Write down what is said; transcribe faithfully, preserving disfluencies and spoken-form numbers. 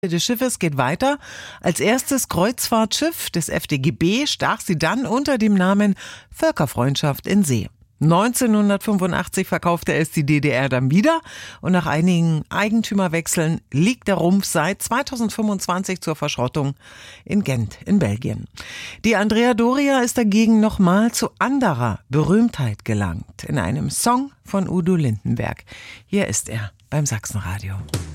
des Schiffes geht weiter. Als erstes Kreuzfahrtschiff des F D G B stach sie dann unter dem Namen Völkerfreundschaft in See. neunzehnhundertfünfundachtzig verkaufte es die D D R dann wieder und nach einigen Eigentümerwechseln liegt der Rumpf seit zweitausendfünfundzwanzig zur Verschrottung in Gent in Belgien. Die Andrea Doria ist dagegen nochmal zu anderer Berühmtheit gelangt in einem Song von Udo Lindenberg. Hier ist er beim Sachsenradio.